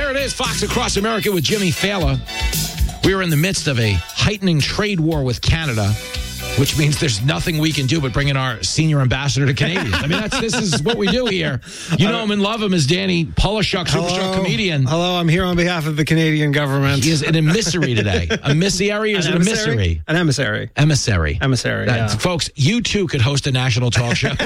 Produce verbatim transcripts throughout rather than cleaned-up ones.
There it is, Fox Across America with Jimmy Fallon. We are in the midst of a heightening trade war with Canada, which means there's nothing we can do but bring in our senior ambassador to Canadians. I mean, that's this is what we do here. You know him and love him as Danny Polishuk, superstar comedian. Hello, I'm here on behalf of the Canadian government. He is an emissary today. A emissary or is it a emissary? An emissary. Emissary. Emissary, That's, yeah. Folks, you too could host a national talk show.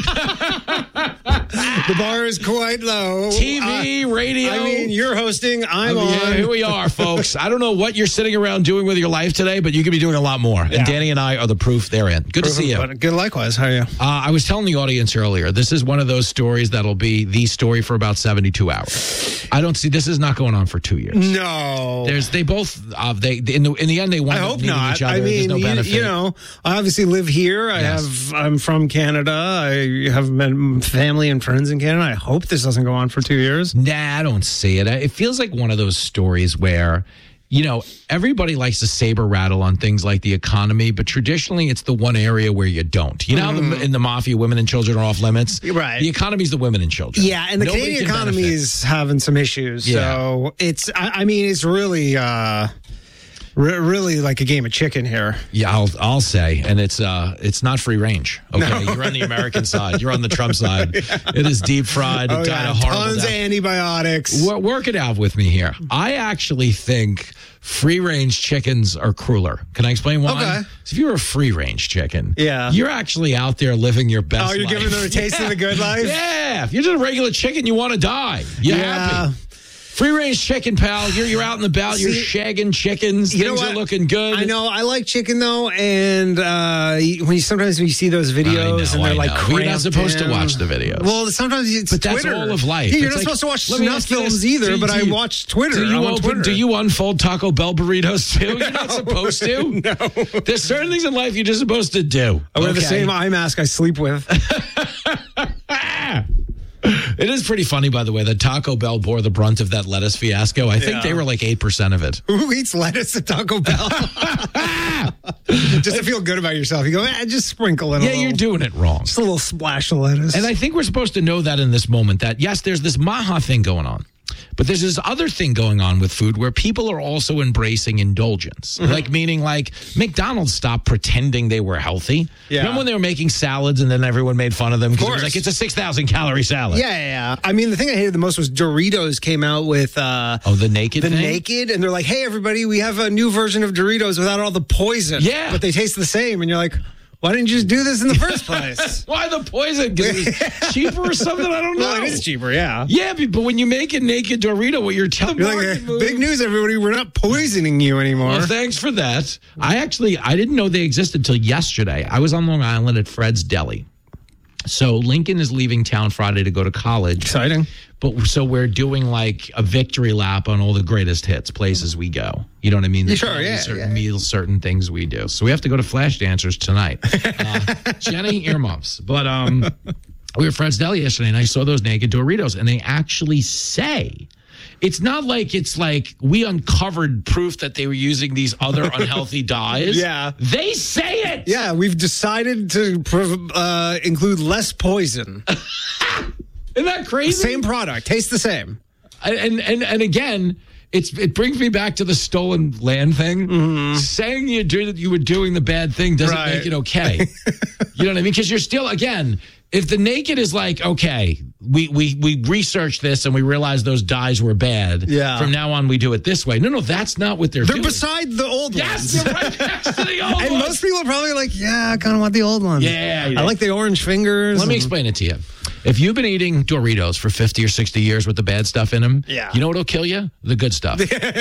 The bar is quite low. T V, uh, radio. I mean, you're hosting, I'm Oh, yeah, on. here we are, folks. I don't know what you're sitting around doing with your life today, but you could be doing a lot more. Yeah. And Danny and I are the proof therein. Good Proof to see you. of- Good likewise. How are you? Uh, I was telling the audience earlier, this is one of those stories that'll be the story for about seventy-two hours. I don't see, this is not going on for two years. No. There's, they both, uh, they in the in the end, they I wind up hope needing not. each other. I There's mean, no you, benefit. you know, I obviously live here. I Yes. have. I'm from Canada. I have met family and friends in Canada. I hope this doesn't go on for two years. Nah, I don't see it. It feels like one of those stories where, you know, everybody likes to saber rattle on things like the economy, but traditionally it's the one area where you don't. You know how the, in the mafia, women and children are off limits? Right. The economy's the women and children. Yeah, and the Nobody Canadian can economy benefit. is having some issues. Yeah. So it's. I, I mean, it's really. Uh, Re- really like a game of chicken here. Yeah, I'll I'll say, and it's uh it's not free range. Okay, No. you're on the American side. You're on the Trump side. Yeah. It is deep fried. Oh, Died yeah. a horrible Tons death. of antibiotics. Wo- Work it out with me here. I actually think free range chickens are crueler. Can I explain why? Okay. So if you're a free range chicken, Yeah. you're actually out there living your best. Oh, you're life. giving them a taste of the good life? Yeah. If you're just a regular chicken, you want to die. You're Yeah. happy. Free range chicken, pal. You're you're out and about. You're See, shagging chickens. You know Things what? are looking good. I know. I like chicken though, and uh, when you sometimes when you see those videos I know, and they're I like, know. You're not cramped supposed to in. watch the videos. Well, sometimes it's But that's Twitter. all of life. Yeah, you're It's not like, supposed to watch let me snuff ask you films this. either, Do- but do I you- watch Twitter. Do you, I'm on open, Twitter. do you unfold Taco Bell burritos too? You're not supposed to. No. There's certain things in life you're just supposed to do. I wear the Okay? same eye mask I sleep with. It is pretty funny, by the way, that Taco Bell bore the brunt of that lettuce fiasco. I think Yeah. they were like eight percent of it. Who eats lettuce at Taco Bell? Just to feel good about yourself. You go, eh, just sprinkle it. a Yeah, little. you're doing it wrong. Just a little splash of lettuce. And I think we're supposed to know that in this moment that, yes, there's this Maha thing going on. But there's this other thing going on with food where people are also embracing indulgence. Mm-hmm. Like, meaning, like, McDonald's stopped pretending they were healthy. Yeah. Remember when they were making salads and then everyone made fun of them? Because it was course. like, it's a six thousand calorie salad. Yeah, yeah, yeah. I mean, the thing I hated the most was Doritos came out with uh, Oh, the naked the thing? naked, and they're like, "Hey, everybody, we have a new version of Doritos without all the poison." Yeah. but they taste the same, and you're like, "Why didn't you just do this in the first place?" Why the poison? Because it's cheaper or something? I don't know. Well, it is cheaper, yeah. Yeah, but but when you make a naked Dorito, what you're telling You're like, market "Hey, move- big news, everybody! We're not poisoning you anymore." Well, thanks for that. I actually, I didn't know they existed until yesterday. I was on Long Island at Fred's Deli. So Lincoln is leaving town Friday to go to college. Exciting. But so we're doing like a victory lap on all the greatest hits, places we go. You know what I mean? Yeah, sure, There's yeah, Certain yeah. meals, certain things we do. So we have to go to Flash Dancers tonight. Uh, Jenny earmuffs. But um, we were at Fred's Deli yesterday, and I saw those naked Doritos, and they actually say... It's not like it's like we uncovered proof that they were using these other unhealthy dyes. Yeah. They say it. Yeah, we've decided to prov- uh, include less poison. Isn't that crazy? Same product, tastes the same. And and and again, it's it brings me back to the stolen land thing. Mm-hmm. Saying you do you were doing the bad thing doesn't Right. make it okay. You know what I mean? Because you're still, again, if the naked is like, okay, we we we researched this and we realized those dyes were bad. Yeah. From now on, we do it this way. No, no, that's not what they're, They're doing. beside the old Yes, ones. you're right next to the old And ones. most people are probably like, yeah, I kind of want the old ones. Yeah, yeah. I like the orange fingers. Let me and- explain it to you. If you've been eating Doritos for fifty or sixty years with the bad stuff in them, Yeah. you know what'll kill you? The good stuff.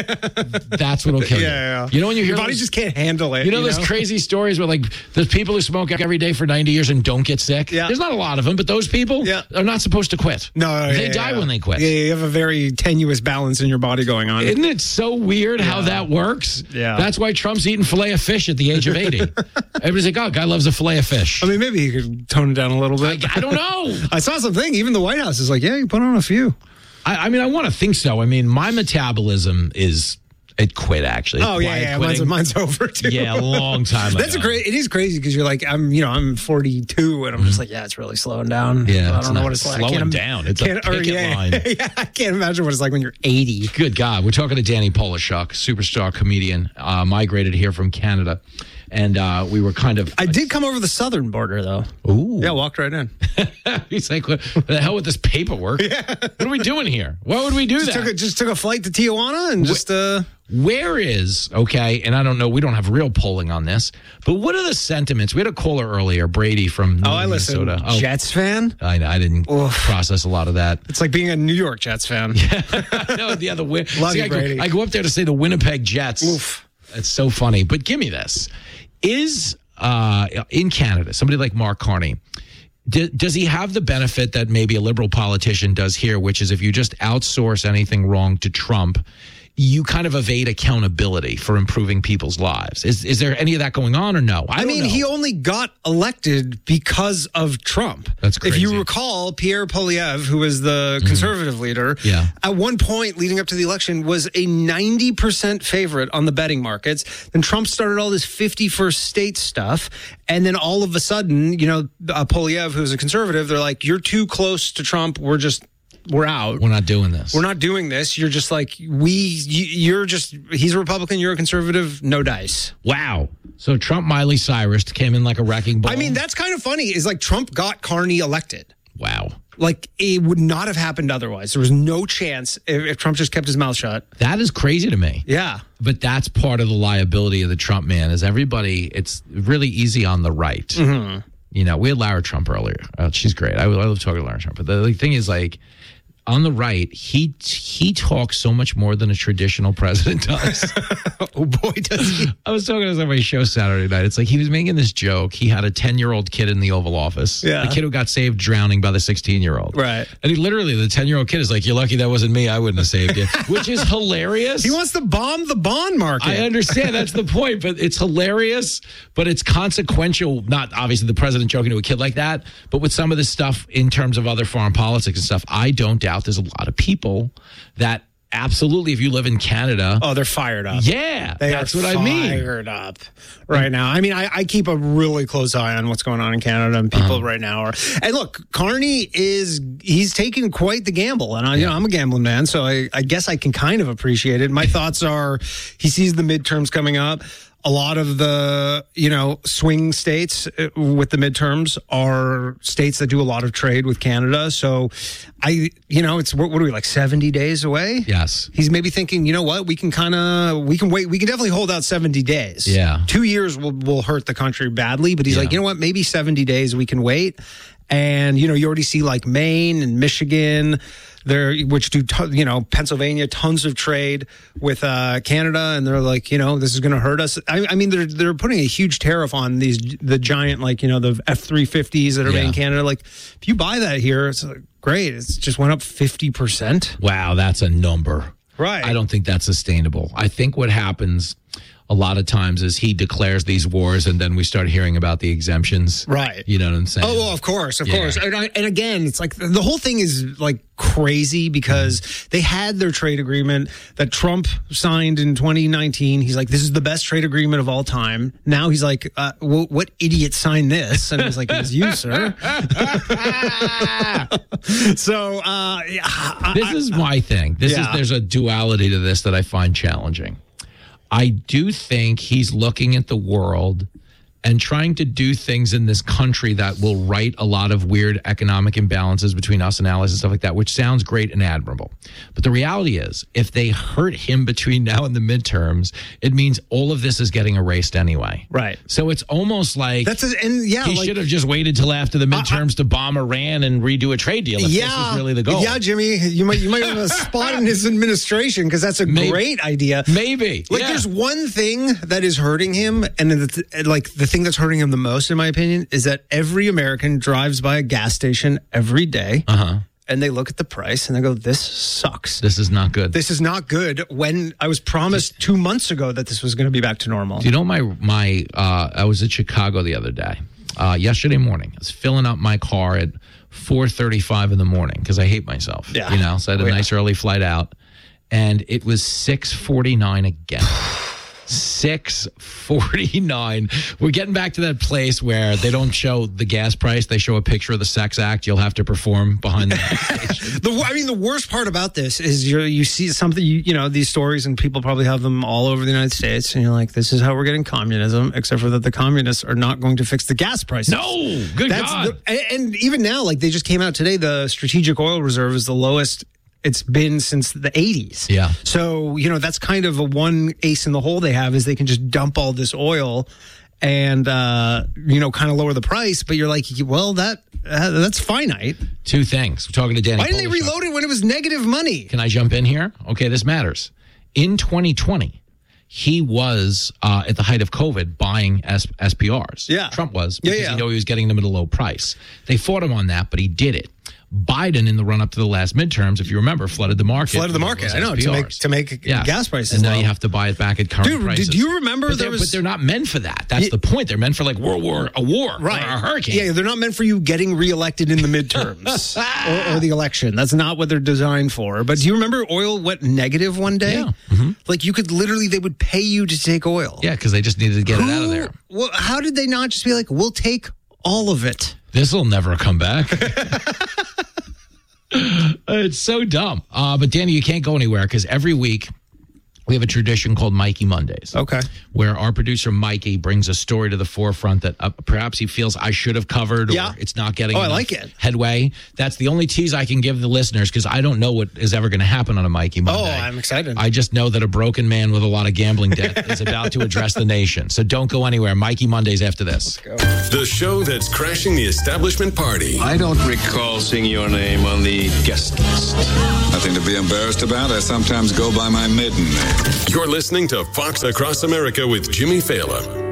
That's what'll kill you. Yeah, yeah. You know when you hear Your body those, just can't handle it. you know those crazy stories where like there's people who smoke every day for ninety years and don't get sick? Yeah. There's not a lot of them, but those people Yeah. are not supposed to quit. No, They yeah, die yeah. when they quit. Yeah, you have a very tenuous balance in your body going on. Isn't it so weird how that works? Yeah. That's why Trump's eating filet of fish at the age of eighty. Everybody's like, oh, guy loves a filet of fish. I mean, maybe you could tone it down a little bit. I don't know. I saw something. Even the White House is like, yeah, you put on a few. I, I mean, I want to think so. I mean, my metabolism is It quit, actually. Oh, yeah, yeah. Mine's, mine's over, too. Yeah, a long time That's ago. a great, it is crazy because you're like, I'm, you know, I'm forty-two and I'm just like, yeah, it's really slowing down. Yeah. I don't know what it's like. Slowing down. It's a picket or, yeah, line. Yeah, I can't imagine what it's like when you're eighty. Good God. We're talking to Danny Polishuk, superstar comedian, uh, migrated here from Canada. And uh, we were kind of... I did come over the southern border, though. Ooh. Yeah, walked right in. He's like, what the hell with this paperwork? Yeah. What are we doing here? Why would we do just that? Took a, just took a flight to Tijuana and just... Uh... Where is, okay, and I don't know, we don't have real polling on this, but what are the sentiments? We had a caller earlier, Brady from oh, I listen, Minnesota. Oh, Jets fan? I, I didn't Oof. process a lot of that. It's like being a New York Jets fan. Yeah, no, the other win. Love See, you, I, go, Brady. I go up there to say the Winnipeg Jets. Oof. It's so funny, but give me this. Is, uh, in Canada, somebody like Mark Carney, d- does he have the benefit that maybe a liberal politician does here, which is if you just outsource anything wrong to Trump, you kind of evade accountability for improving people's lives? Is is there any of that going on or no? I, I don't mean, know. he only got elected because of Trump. That's crazy. If you recall, Pierre Poilievre, who was the conservative mm. leader, yeah. at one point leading up to the election was a ninety percent favorite on the betting markets. Then Trump started all this fifty-first state stuff. And then all of a sudden, you know, uh, Poilievre, who's a conservative, they're like, you're too close to Trump. We're just... We're out. We're not doing this. We're not doing this. You're just like, we, you're just, he's a Republican, you're a conservative, no dice. Wow. So Trump, Miley Cyrus came in like a wrecking ball. I mean, that's kind of funny, is like Trump got Carney elected. Wow. Like, it would not have happened otherwise. There was no chance if, if Trump just kept his mouth shut. That is crazy to me. Yeah. But that's part of the liability of the Trump man, is everybody, it's really easy on the right. Mm-hmm. You know, we had Lara Trump earlier. Oh, she's great. I, I love talking to Lara Trump. But the, the thing is, like, on the right, he he talks so much more than a traditional president does. Oh, boy, does he. I was talking to somebody's show Saturday night. It's like he was making this joke. He had a ten-year-old kid in the Oval Office. Yeah. The kid who got saved drowning by the sixteen-year-old. Right. And he literally, the ten-year-old kid is like, you're lucky that wasn't me. I wouldn't have saved you. Which is hilarious. He wants to bomb the bond market. I understand. That's the point. But it's hilarious, but it's consequential. Not obviously the president joking to a kid like that, but with some of this stuff in terms of other foreign politics and stuff, I don't doubt there's a lot of people that absolutely, if you live in Canada. Oh, they're fired up. Yeah, they that's are what I mean. Fired up right now. I mean, I, I keep a really close eye on what's going on in Canada, and people uh-huh. right now are. And look, Carney is, he's taking quite the gamble. And I, you know, I'm a gambling man, so I, I guess I can kind of appreciate it. My thoughts are he sees the midterms coming up. A lot of the, you know, swing states with the midterms are states that do a lot of trade with Canada. So I, you know, it's, what are we, like seventy days away? Yes. He's maybe thinking, you know what, we can kind of, we can wait, we can definitely hold out seventy days. Yeah. Two years will, will hurt the country badly, but he's yeah. like, you know what, maybe seventy days we can wait. And, you know, you already see like Maine and Michigan, there, which do, t- you know, Pennsylvania, tons of trade with uh, Canada. And they're like, you know, this is going to hurt us. I, I mean, they're they're putting a huge tariff on these, the giant, like, you know, the F three fifties that are yeah. made in Canada. Like, if you buy that here, it's like, great. It's just went up fifty percent. Wow, that's a number. Right. I don't think that's sustainable. I think what happens a lot of times is he declares these wars and then we start hearing about the exemptions. Right. You know what I'm saying? Oh, well, of course, of yeah. course. And, I, and again, it's like the whole thing is like crazy because mm. they had their trade agreement that Trump signed in twenty nineteen. He's like, this is the best trade agreement of all time. Now he's like, uh, well, what idiot signed this? And I was like, it was you, sir. So uh, I, this is my thing. This yeah. is there's a duality to this that I find challenging. I do think he's looking at the world and trying to do things in this country that will right a lot of weird economic imbalances between us and allies and stuff like that, which sounds great and admirable. But the reality is, if they hurt him between now and the midterms, it means all of this is getting erased anyway. Right. So it's almost like that's a, and yeah, he like, should have just waited till after the midterms uh, uh, to bomb Iran and redo a trade deal. If yeah, this was really the goal. Yeah, Jimmy, you might you might have a spot in his administration because that's a Maybe. great idea. Maybe. Like, yeah. there's one thing that is hurting him, and it's, like the thing that's hurting him the most, in my opinion, is that every American drives by a gas station every day, uh-huh. and they look at the price and they go, "This sucks. This is not good. This is not good." When I was promised two months ago that this was going to be back to normal. Do you know my my? Uh, I was in Chicago the other day, uh, yesterday morning. I was filling up my car at four thirty-five in the morning because I hate myself. Yeah. You know, so I had a oh, nice yeah. early flight out. and it was six forty-nine again. six forty-nine. We're getting back to that place where they don't show the gas price. They show a picture of the sex act you'll have to perform behind the stage. the I mean, the worst part about this is you you see something, you, you know, these stories, and people probably have them all over the United States, and you're like, this is how we're getting communism, except for that the communists are not going to fix the gas prices. No, good That's God. The, and, and even now, like they just came out today, the strategic oil reserve is the lowest it's been since the eighties. Yeah. So, you know, that's kind of a one ace in the hole they have, is they can just dump all this oil and, uh, you know, kind of lower the price. But you're like, well, that uh, that's finite. Two things. We're talking to Danny Why didn't Polishuk. they reload it when it was negative money? Can I jump in here? Okay, this matters. In twenty twenty, he was, uh, at the height of COVID, buying S- SPRs. Yeah. Trump was, because Yeah, yeah. he knew he was getting them at a low price. They fought him on that, but he did it. Biden, in the run-up to the last midterms, if you remember, flooded the market. Flooded the with market, those I know, to S P Rs. make to make Yeah. gas prices And now low. you have to buy it back at current Dude, prices. did you remember but there they're, was- But they're not meant for that. That's Yeah. the point. They're meant for like World War, a war, Right. or a hurricane. Yeah, they're not meant for you getting reelected in the midterms or, or the election. That's not what they're designed for. But do you remember oil went negative one day? Yeah. Mm-hmm. Like you could literally, they would pay you to take oil. Yeah, because they just needed to get it out of Who- there. Well, how did they not just be like, we'll take all of it? This will never come back. It's so dumb. Uh, but Danny, you can't go anywhere because every week we have a tradition called Mikey Mondays. Okay. Where our producer Mikey brings a story to the forefront that uh, perhaps he feels I should have covered, or Yeah. it's not getting Oh, I enough like it. headway. That's the only tease I can give the listeners because I don't know what is ever going to happen on a Mikey Monday. Oh, I'm excited. I just know that a broken man with a lot of gambling debt is about to address the nation. So don't go anywhere. Mikey Mondays after this. The show that's crashing the establishment party. I don't recall seeing your name on the guest list. Nothing to be embarrassed about. I sometimes go by my maiden name. You're listening to Fox Across America with Jimmy Fallon.